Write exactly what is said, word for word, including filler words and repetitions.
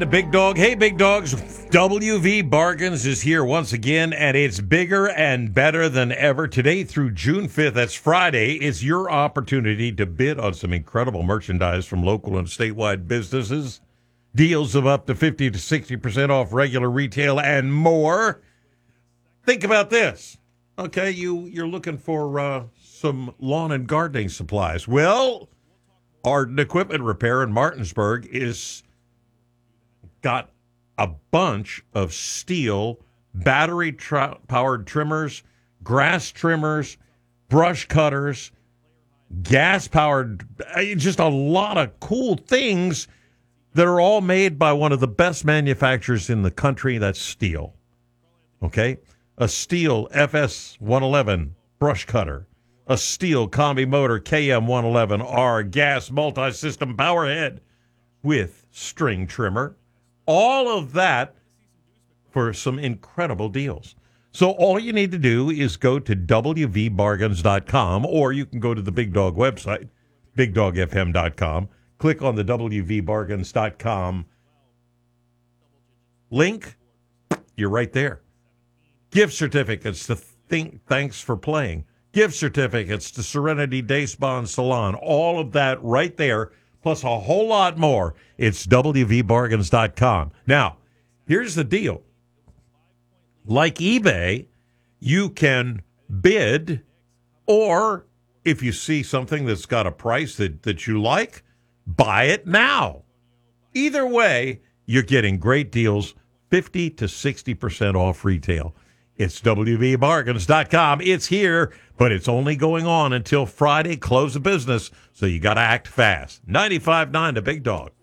The Big Dog. Hey, Big Dogs. W V Bargains is here once again, and it's bigger and better than ever. Today through June fifth, that's Friday, is your opportunity to bid on some incredible merchandise from local and statewide businesses. Deals of up to fifty to sixty percent off regular retail and more. Think about this. Okay, you, you're looking for uh, some lawn and gardening supplies. Well, Arden Equipment Repair in Martinsburg is got a bunch of steel battery-powered trimmers, grass trimmers, brush cutters, gas-powered, just a lot of cool things that are all made by one of the best manufacturers in the country. That's Stihl. Okay? A Stihl F S one eleven brush cutter, a Stihl Combi Motor K M one eleven R gas multi-system power head with string trimmer. All of that for some incredible deals. So all you need to do is go to w v bargains dot com, or you can go to the Big Dog website, big dog f m dot com. Click on the w v bargains dot com link. You're right there. Gift certificates to think, thanks for playing. Gift certificates to Serenity Day Spa and Salon. All of that right there, plus a whole lot more. It's w v bargains dot com. Now, here's the deal. Like eBay, you can bid, or if you see something that's got a price that, that you like, buy it now. Either way, you're getting great deals, fifty to sixty percent off retail. It's w v bargains dot com. It's here, but it's only going on until Friday, close of business, so you got to act fast. ninety-five point nine The Big Dog.